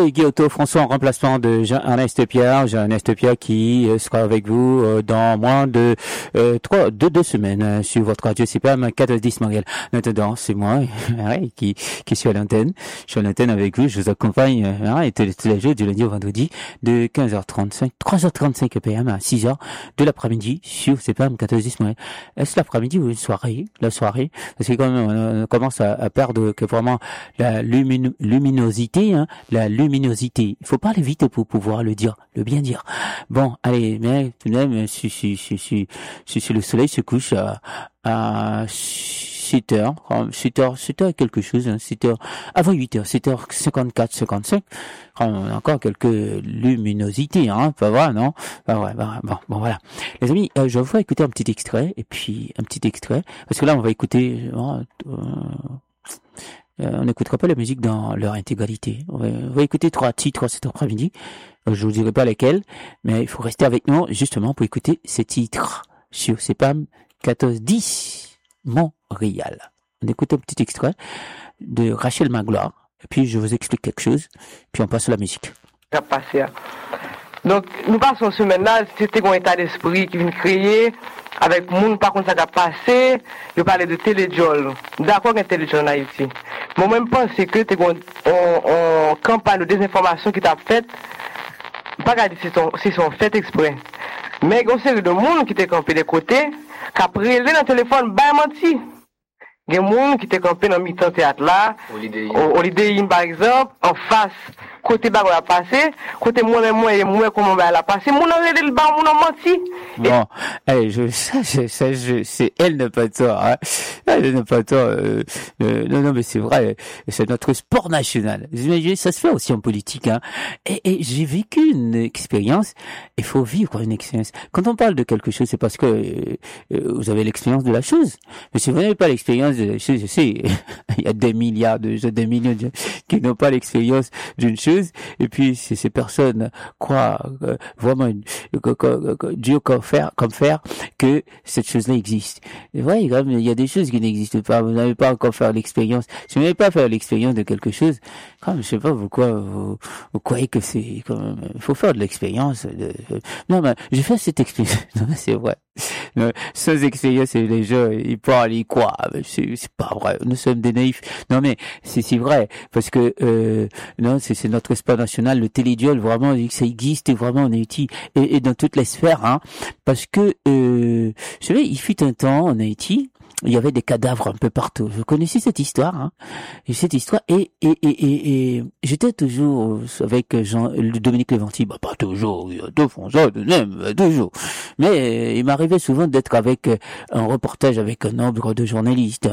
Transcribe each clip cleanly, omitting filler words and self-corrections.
Guillaume François en remplacement de Jean-Ernest Pierre. Jean-Ernest Pierre qui sera avec vous dans moins de 2 semaines sur votre radio CPAM 1410 Montréal. Maintenant, c'est moi qui suis à l'antenne. Je suis à l'antenne avec vous. Je vous accompagne tous les jours du lundi au vendredi de 15h35, 3h35 PM à 6h de l'après-midi sur CPAM 1410 Montréal. Est-ce l'après-midi ou une soirée? La soirée, parce que quand même on commence à perdre que vraiment la luminosité, la luminosité. Il faut pas aller vite pour pouvoir le bien dire. Bon, allez, mais tout de même, si le soleil se couche à 7h quelque chose, 7h, avant 8h, 7h54, 55, on a encore quelques luminosités, pas vrai, non? Bon, voilà. Les amis, je vais vous écouter un petit extrait, parce que là, on va écouter, on n'écoutera pas la musique dans leur intégralité. On va écouter 3 titres cet après-midi. Je vous dirai pas lesquels, mais il faut rester avec nous, justement, pour écouter ces titres sur CPAM 1410 Montréal. On écoute un petit extrait de Rachel Magloire, et puis je vous explique quelque chose, puis on passe à la musique. Donc, nous passons ce semaine-là, c'était un état d'esprit qui vient créer avec le monde, par contre, ça a passé, je parlais de téléjol. D'accord, un téléjol en Haïti. Moi-même, je pense que c'est une campagne de désinformation qui t'a faite, pas qu'à dire si sont faites exprès. Mais il y a une série de monde qui t'a campé des côtés, qui a pris dans le téléphone, menti. Il y a des gens qui étaient campés dans le mi-temps théâtre là, au Lidéine par exemple, en face, côté baron a passé, côté moi comment va la passer, mon enlevé le bar, mon menti. Bon, allez, c'est elle n'a pas tort, Elle n'a pas tort, non, mais c'est vrai, c'est notre sport national. Vous imaginez, ça se fait aussi en politique, Et j'ai vécu une expérience, il faut vivre une expérience. Quand on parle de quelque chose, c'est parce que vous avez l'expérience de la chose. Mais si vous n'avez pas l'expérience de la chose, je sais, il y a des millions de gens qui n'ont pas l'expérience d'une chose, et puis ces personnes croient vraiment Dieu comme faire que cette chose-là existe. Et ouais, il y a des choses qui n'existent pas. Vous n'avez pas encore fait l'expérience. Si vous n'avez pas fait l'expérience de quelque chose, je sais pas pourquoi vous croyez que c'est quand même, il faut faire de l'expérience. Non, mais j'ai fait cette expérience. Non, c'est vrai. Non, sans expérience, les gens, ils parlent, ils croient. C'est pas vrai. Nous sommes des naïfs. Non, mais c'est vrai. Parce que, non, c'est notre sport national, le téléduel, vraiment, ça existe vraiment en Haïti et dans toutes les sphères, parce que, vous savez, il fut un temps en Haïti, il y avait des cadavres un peu partout. Vous connaissez cette histoire, et j'étais toujours avec Dominique Levanti. Pas toujours, il y a 2 fois ça, même, toujours. Mais il m'arrivait souvent d'être avec un reportage avec un nombre de journalistes.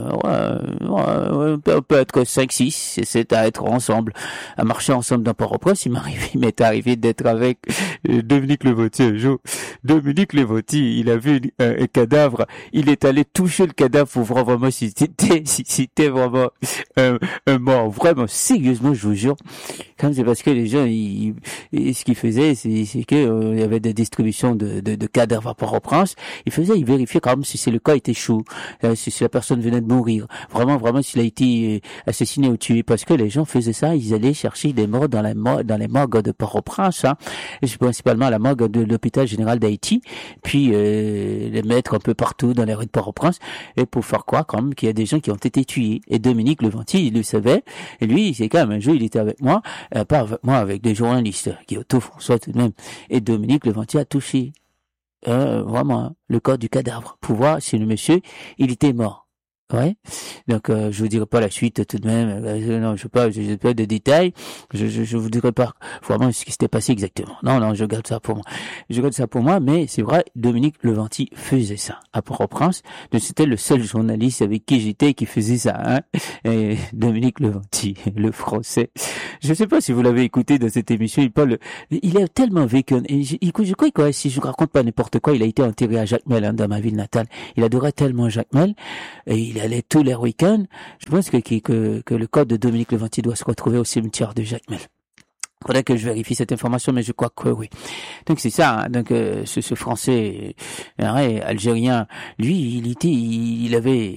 On peut être 5, 6, 7 à être ensemble, à marcher ensemble dans Port-au-Prince. Il m'est arrivé d'être avec Dominique Levanti un jour. Dominique Levanti, il a vu un cadavre, il est allé toucher le cadavre pour voir vraiment si c'était vraiment un mort. Vraiment, sérieusement, je vous jure. Comme c'est parce que les gens, ce qu'ils faisaient, c'est que il y avait des distributions de cadavres à Port-au-Prince. Ils vérifiaient quand même si le cas était chaud, si la personne venait de mourir. Vraiment, s'il a été assassiné ou tué. Parce que les gens faisaient ça, ils allaient chercher des morts dans les morgues de Port-au-Prince, et principalement à la morgue de l'hôpital général d'Haïti, puis les mettre un peu partout dans les rues de Port-au-Prince, et pour faire quoi quand même qu'il y a des gens qui ont été tués. Et Dominique Levanti, il le savait, et lui, c'est quand même un jour, il était avec moi, pas avec moi, avec des journalistes, Guillaume François tout de même, et Dominique Levanti a touché vraiment le corps du cadavre pour voir si le monsieur, il était mort. Ouais. Donc, je vous dirai pas la suite tout de même. Non, je veux pas de détails. Je vous dirai pas vraiment ce qui s'était passé exactement. Non, je garde ça pour moi. Mais c'est vrai, Dominique Levanti faisait ça à Port-au-Prince. Donc, c'était le seul journaliste avec qui j'étais qui faisait ça, Et Dominique Levanti, le français. Je sais pas si vous l'avez écouté dans cette émission. Il est tellement vécu. Je crois que si je raconte pas n'importe quoi, il a été enterré à Jacmel, dans ma ville natale. Il adorait tellement Jacmel. Et il allait tous les week-ends. Je pense que le corps de Dominique Levanti doit se retrouver au cimetière de Jacmel. Faudrait que je vérifie cette information, mais je crois que oui. Donc c'est ça. Hein. Donc ce Français algérien, lui, il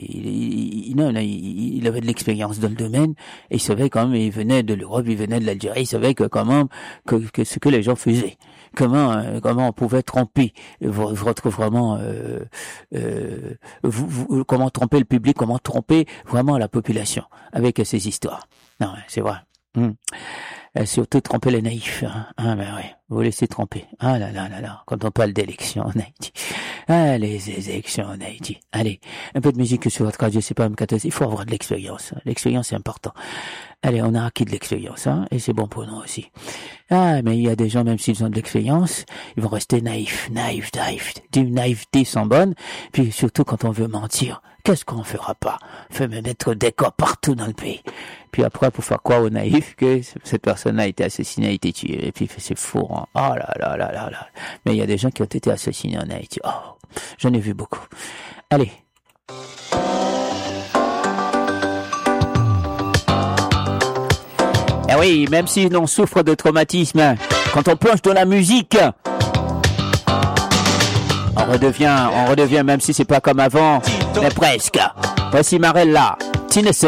avait de l'expérience dans le domaine et il savait quand même. Il venait de l'Europe, il venait de l'Algérie, il savait que quand même que ce que les gens faisaient. Comment on pouvait tromper votre vraiment comment tromper le public, comment tromper vraiment la population avec ces histoires. Non, c'est vrai. Surtout tromper les naïfs. Ben ouais, vous laissez tromper. Ah là. Quand on parle d'élections en Haïti. Ah, les élections en Haïti. Allez, un peu de musique sur votre radio, c'est pas M14. Il faut avoir de l'expérience. L'expérience, c'est important. Allez, on a acquis de l'expérience, et c'est bon pour nous aussi. Ah, mais il y a des gens, même s'ils ont de l'expérience, ils vont rester naïfs. D'une naïveté sans bonne. Puis surtout quand on veut mentir. Qu'est-ce qu'on fera pas? Fait me mettre des corps partout dans le pays. Puis après, pour faire croire aux naïfs que cette personne a été assassinée, a été tuée. Et puis c'est faux. Hein. Oh là. Mais il y a des gens qui ont été assassinés en Haïti. Oh, j'en ai vu beaucoup. Allez. Eh oui, même si l'on souffre de traumatisme, quand on plonge dans la musique, on redevient, même si c'est pas comme avant, mais presque. Voici Marella, Tine